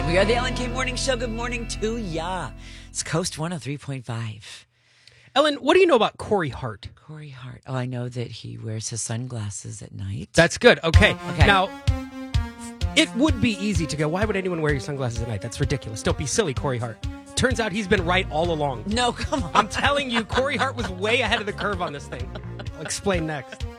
We are the Ellen K Morning Show. Good morning to ya. It's Coast 103.5. Ellen, what do you know about Corey Hart? Corey Hart. Oh, I know that he wears his sunglasses at night. That's good. Okay. Okay. Now, it would be easy to go, why would anyone wear your sunglasses at night? That's ridiculous. Don't be silly, Corey Hart. Turns out he's been right all along. No, come on. I'm telling you, Corey Hart was way ahead of the curve on this thing. I'll explain next.